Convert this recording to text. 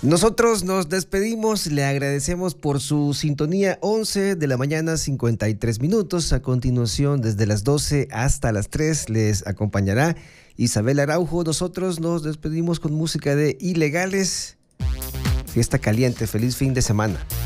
Nosotros nos despedimos, le agradecemos por su sintonía. 11 de la mañana, 53 minutos. A continuación, desde las 12 hasta las 3, les acompañará Isabel Araujo. Nosotros nos despedimos con música de Ilegales. Fiesta caliente, feliz fin de semana.